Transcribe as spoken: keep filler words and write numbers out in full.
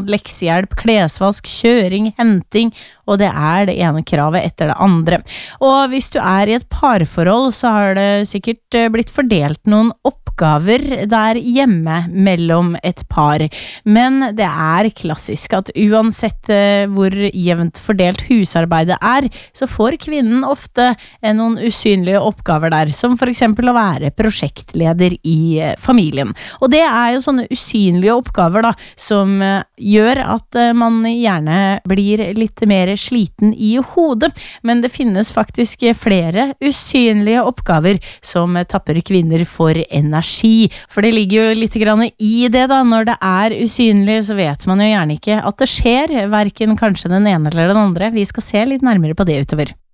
råd, leksehjelp, klesvask, kjøring, henting, og det er det ene kravet etter det andre. Og hvis du er i et parforhold, så har det sikkert blitt fordelt noen oppgaver der hjemme mellom et par. Men det er klassisk at uansett hvor jevnt fordelt husarbeidet er, så får kvinnen ofte noen usynlige oppgaver der, som for eksempel å være prosjektleder i familien. Og det er jo sånne usynlige oppgaver da, som gjør at man gjerne blir litt mer sliten i hodet, men det finnes faktisk flere usynlige oppgaver som tapper kvinner for energi, for det ligger jo litt grann i det da, når det er usynlig så vet man jo gjerne ikke at det skjer, hverken kanskje den ene eller den andre. Vi skal se litt nærmere på det utover.